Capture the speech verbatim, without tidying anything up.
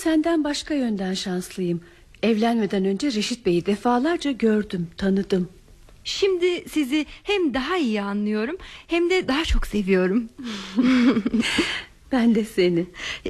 senden başka yönden şanslıyım. Evlenmeden önce Reşit Bey'i defalarca gördüm, tanıdım. Şimdi sizi hem daha iyi anlıyorum hem de daha çok seviyorum. Ben de seni.